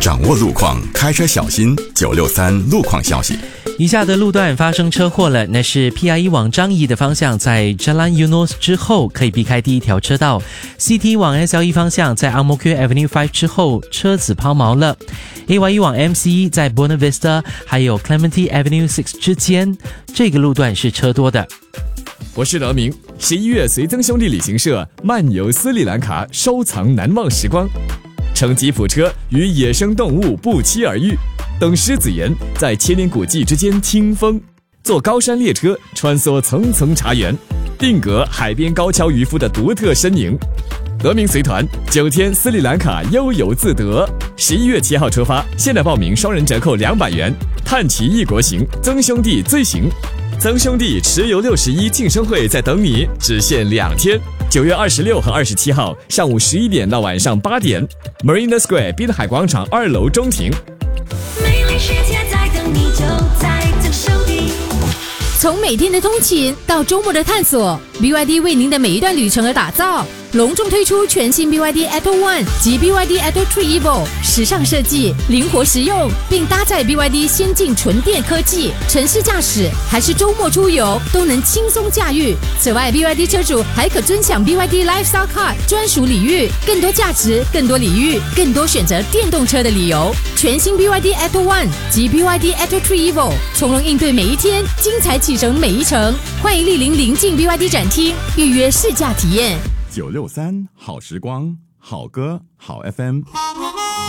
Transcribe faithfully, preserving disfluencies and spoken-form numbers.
掌握路况，开车小心。九六三路况消息。 以下的路段发生车祸了，那是 P I E 往张掖的方向，在 Jalan Eunos 之后可以避开第一条车道。C T 往 S L E 方向，在 Ang Mo Kio Avenue 五之后，车子抛锚了。A Y E 往 M C E 在 Buona Vista 还有 Clementi Avenue 六之间，这个路段是车多的。 我是德明。十一月，随曾兄弟旅行社漫游斯里兰卡，收藏难忘时光。乘吉普车与野生动物不期而遇，等狮子岩在千年古迹之间听风，坐高山列车穿梭层层茶园，定格海边高跷渔夫的独特身影。德明随团九天斯里兰卡悠游自得，十一月七号出发，现在报名双人折扣两百元，探奇异国行，曾兄弟最行。曾兄弟持游六十一庆生会在等你，只限两天，九月二十六和二十七号上午十一点到晚上八点 ，Marina Square 滨海广场二楼中庭。 美丽世界在等你，就在曾兄弟。 从每天的通勤到周末的探索 ，B Y D 为您的每一段旅程而打造。隆重推出全新 B Y D Atto One 及 B Y D Atto Three Evo， 时尚设计，灵活实用，并搭载 B Y D 先进纯电科技，城市驾驶还是周末出游都能轻松驾驭。此外 ，B Y D 车主还可尊享 B Y D Lifestyle Card 专属礼遇，更多价值，更多礼遇，更多选择电动车的理由。全新 B Y D Atto One 及 B Y D Atto Three Evo， 从容应对每一天，精彩启程每一程。欢迎莅临临近 B Y D 展厅，预约试驾体验。 九六三好时光，好歌好 F M。